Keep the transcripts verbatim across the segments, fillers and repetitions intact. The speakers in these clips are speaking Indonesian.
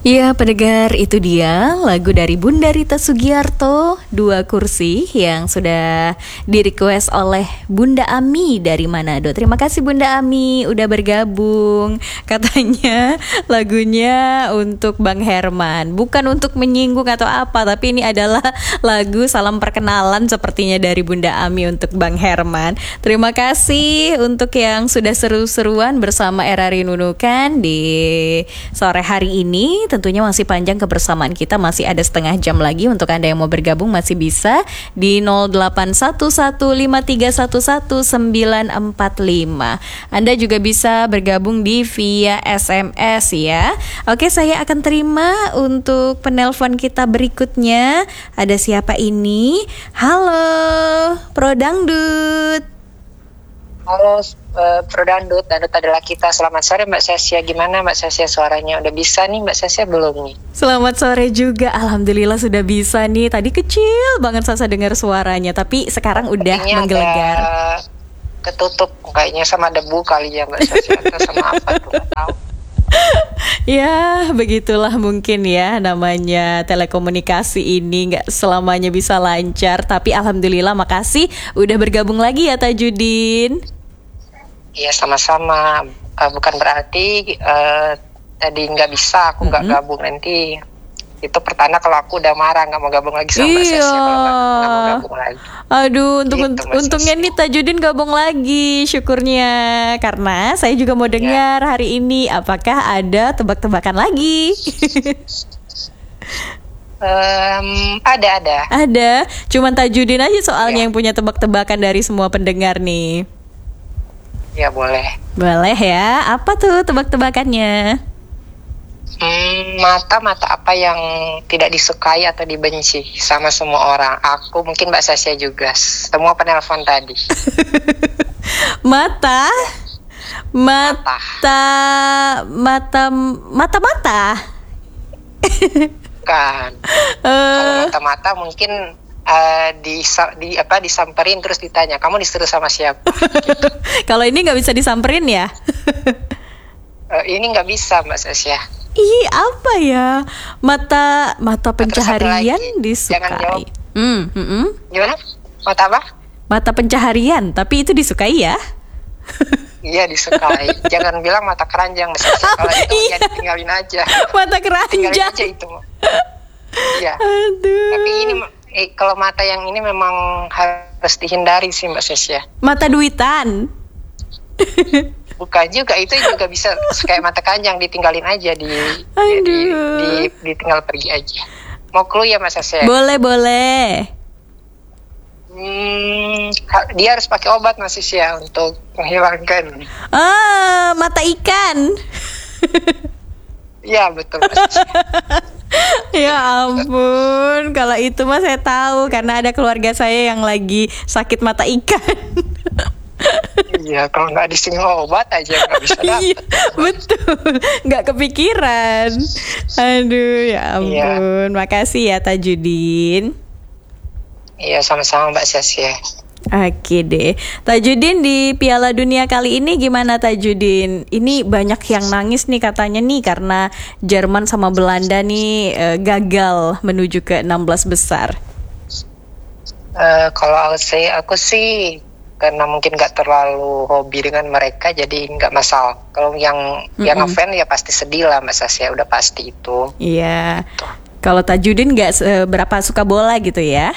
Ya, pendengar, itu dia lagu dari Bunda Rita Sugiarto, Dua Kursi, yang sudah di-request oleh Bunda Ami dari Manado. Terima kasih Bunda Ami udah bergabung. Katanya lagunya untuk Bang Herman, bukan untuk menyinggung atau apa, tapi ini adalah lagu salam perkenalan sepertinya dari Bunda Ami untuk Bang Herman. Terima kasih untuk yang sudah seru-seruan bersama Erari Nunukan di sore hari ini. Tentunya masih panjang kebersamaan kita, masih ada setengah jam lagi. Untuk Anda yang mau bergabung masih bisa di nol delapan satu satu lima tiga satu satu sembilan empat lima. Anda juga bisa bergabung di via S M S ya. Oke, saya akan terima untuk penelpon kita berikutnya. Ada siapa ini? Halo, Pro Dangdut. Halo, uh, Pro Dangdut, Dangdut adalah kita. Selamat sore Mbak Sasya. Gimana Mbak Sasya suaranya? Udah bisa nih Mbak Sasya belum nih? Selamat sore juga. Alhamdulillah sudah bisa nih. Tadi kecil banget Sasa dengar suaranya, tapi sekarang udah Sepertinya menggelegar. Ketutup kayaknya sama debu kali ya Mbak Sasya, atau sama apa tuh, nggak tahu. Ya, begitulah mungkin ya namanya telekomunikasi ini, nggak selamanya bisa lancar. Tapi alhamdulillah, makasih udah bergabung lagi ya Tajudin. Iya, sama-sama. Uh, bukan berarti uh, tadi nggak bisa, aku nggak mm-hmm. gabung nanti. Itu pertanda kalau aku udah marah nggak mau gabung lagi sama Mbak Iya. Sasya, kalau nggak mau gabung lagi. Aduh, untung Gitu, Mbak untungnya Sasya. nih Tajudin gabung lagi, syukurnya. Karena saya juga mau dengar Ya. hari ini apakah ada tebak-tebakan lagi. um, ada ada. Ada, cuman Tajudin aja soalnya Ya. yang punya tebak-tebakan dari semua pendengar nih. Ya boleh. Boleh ya, apa tuh tebak-tebakannya? Hmm, mata-mata apa yang tidak disukai atau dibenci sama semua orang? Aku, mungkin Mbak Sasya juga, semua penelpon tadi. Mata, mata, mata, mata, mata. Kan. Kalau mata-mata mungkin uh, di, di apa disamperin terus ditanya, kamu disuruh sama siapa? Gitu. Kalau ini nggak bisa disamperin ya? uh, ini nggak bisa Mbak Sasya. Ih, apa ya? Mata mata pencaharian disukai. Jangan jawab. Hmm, hmm, hmm. Gimana? Mata apa? Mata pencaharian, tapi itu disukai ya? Iya, disukai. Jangan bilang mata keranjang Mbak Sasya. Kalau itu Iya. ya ditinggalin aja. Mata Tinggalin keranjang. aja itu. Iya. Aduh. Tapi ini eh, kalau mata yang ini memang harus dihindari sih Mbak Sasya. Mata duitan. Bukan juga, itu juga bisa kayak mata keranjang, ditinggalin aja, di, Aduh. di, di ditinggal pergi aja. Mau clue ya Mas Sasya? Boleh, boleh. Hmm, dia harus pakai obat Mas Sasya untuk menghilangkan. Ah, mata ikan. Ya betul Mas Sasya. Ya ampun, kalau itu mah saya tahu karena ada keluarga saya yang lagi sakit mata ikan. Iya, kalau nggak disini obat aja nggak bisa dapat. Iya, betul, nggak kepikiran. Aduh, ya ampun. Iya. Makasih ya Tajudin. Iya, sama-sama Mbak Sasya. Oke deh, Tajudin di Piala Dunia kali ini gimana Tajudin? Ini banyak yang nangis nih katanya nih karena Jerman sama Belanda nih eh, gagal menuju ke enam belas besar. Uh, kalau saya aku sih karena mungkin nggak terlalu hobi dengan mereka, jadi nggak masalah. Kalau yang mm-hmm. yang ngefan ya pasti sedih lah Mbak Sasya, udah pasti itu. Iya. Kalau Tajudin nggak seberapa suka bola gitu ya?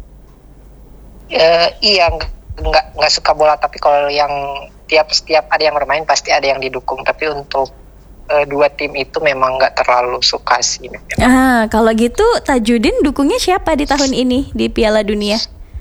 Uh, iya, nggak nggak suka bola, tapi kalau yang tiap setiap ada yang bermain pasti ada yang didukung. Tapi untuk uh, dua tim itu memang nggak terlalu suka sih. Ah, kalau gitu Tajudin dukungnya siapa di tahun ini di Piala Dunia?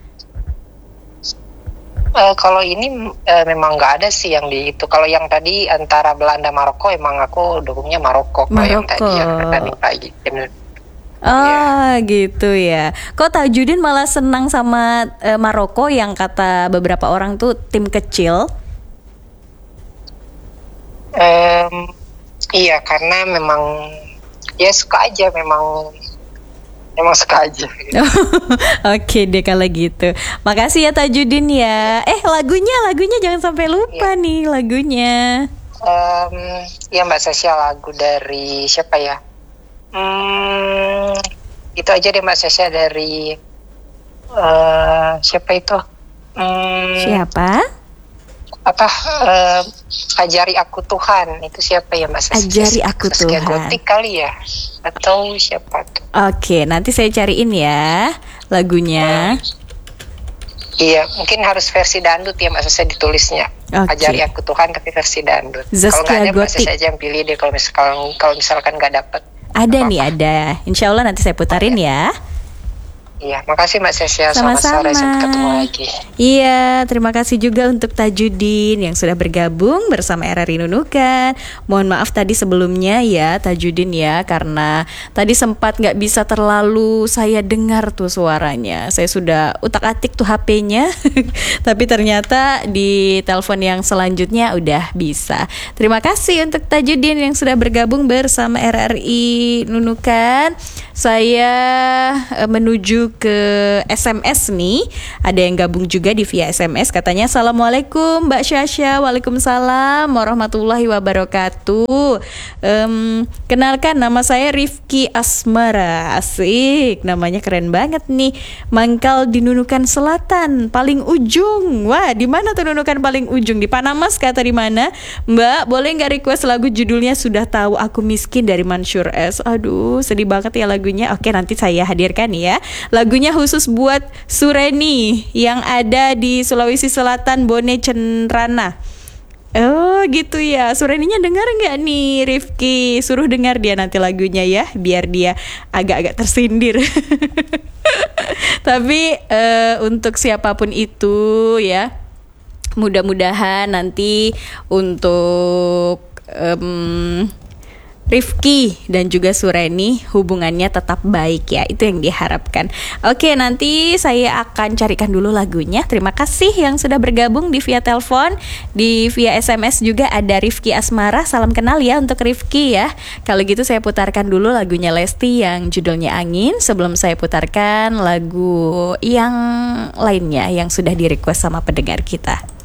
Uh, kalau ini uh, memang nggak ada sih yang di itu. Kalau yang tadi antara Belanda Maroko, emang aku dukungnya Maroko. Kalau yang tadi yang pertanding pagi. Oh ya. Gitu ya. Kok Tajudin malah senang sama uh, Maroko yang kata beberapa orang tuh tim kecil? Um, iya, karena memang ya suka aja, memang Emang suka aja gitu. Oke deh kalau gitu. Makasih ya Tajudin ya. Eh lagunya, lagunya jangan sampai lupa ya. Nih lagunya. Um, ya Mbak Sasya, lagu dari siapa ya? Hmm, itu aja deh Mbak Sasha dari uh, siapa itu? Hmm, Siapa? Apa? Uh, Ajari Aku Tuhan. Itu siapa ya Mbak Sasha? Ajari Aku Saskia Tuhan. Gotik kali ya? Atau siapa tuh? Oke, nanti saya cariin ya lagunya. Hmm. Iya, mungkin harus versi dangdut ya Mbak Sasha ditulisnya. Okay. Ajari Aku Tuhan tapi versi dangdut. Kalau nggak ada Mbak Sasha aja yang pilih deh. Kalau misalkan kalau misalkan nggak dapet. Ada nih, ada. Insya Allah nanti saya putarin ya. Iya, makasih Mbak Sasha. Sama-sama. Selamat sore, sampai ketemu lagi. Iya, terima kasih juga untuk Tajudin yang sudah bergabung bersama R R I Nunukan. Mohon maaf tadi sebelumnya ya Tajudin ya, karena tadi sempat gak bisa terlalu saya dengar tuh suaranya. Saya sudah utak-atik tuh H P-nya, tapi ternyata di telepon yang selanjutnya udah bisa. Terima kasih untuk Tajudin yang sudah bergabung bersama R R I Nunukan. Saya uh, menuju ke S M S nih. Ada yang gabung juga di via S M S, katanya Assalamualaikum Mbak Syasha. Waalaikumsalam warahmatullahi wabarakatuh. um, Kenalkan, nama saya Rifki Asmara. Asik, namanya keren banget nih. Mangkal di Nunukan Selatan, paling ujung. Wah, di mana tuh Nunukan paling ujung? Di Panamas kata di mana? Mbak, boleh nggak request lagu judulnya Sudah Tahu Aku Miskin dari Mansyur S? Aduh, sedih banget ya lagunya. Oke, nanti saya hadirkan ya. Lagunya khusus buat Sureni yang ada di Sulawesi Selatan, Bone Cenrana. Oh gitu ya. Sureninya dengar nggak nih Rifki? Suruh dengar dia nanti lagunya ya, biar dia agak-agak tersindir. Tapi uh, untuk siapapun itu ya, mudah-mudahan nanti untuk um, Rifki dan juga Sureni hubungannya tetap baik ya. Itu yang diharapkan. Oke, nanti saya akan carikan dulu lagunya. Terima kasih yang sudah bergabung di via telepon. Di via S M S juga ada Rifki Asmara. Salam kenal ya untuk Rifki ya. Kalau gitu saya putarkan dulu lagunya Lesti yang judulnya Angin, sebelum saya putarkan lagu yang lainnya yang sudah di request sama pendengar kita.